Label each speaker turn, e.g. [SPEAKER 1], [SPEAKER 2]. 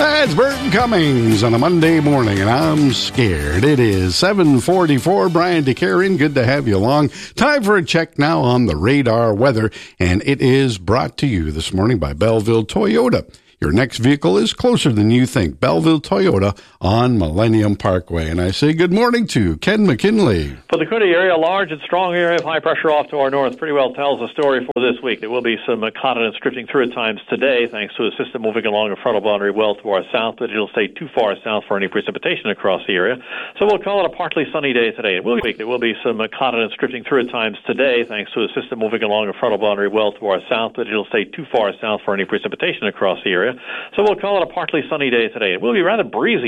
[SPEAKER 1] That's Burton Cummings on a Monday morning, and I'm scared. It is 7:44. Brian DeCarin, good to have you along. Time for a check now on the radar weather, and it is brought to you this morning by Belleville Toyota. Your next vehicle is closer than you think. Belleville Toyota on Millennium Parkway. And I say good morning to Ken McKinley.
[SPEAKER 2] For the Cooney area, a large and strong area of high pressure off to our north pretty well tells the story for this week. There will be some continents drifting through at times today, thanks to a system moving along a frontal boundary well to our south, but it'll stay too far south for any precipitation across the area. So we'll call it a partly sunny day today. There will be some continents drifting through at times today, thanks to a system moving along a frontal boundary well to our south, but it'll stay too far south for any precipitation across the area. So we'll call it a partly sunny day today. It will be rather breezy